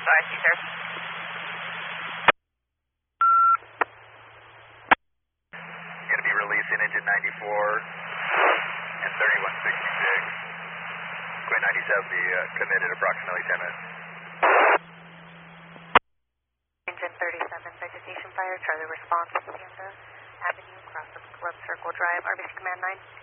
OSG, sir. Going to be releasing engine 94 and 3166. Queen 97 be committed approximately 10 minutes. Engine 37, vegetation fire, Charlie response, Hacienda Avenue, across the Club Circle Drive, RBC Command 9.